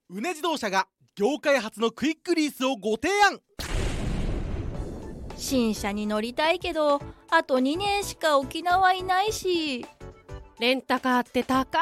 うね自動車が業界初のクイックリースをご提案。 新車に乗りたいけどあと2年しか沖縄いないし、 レンタカーって高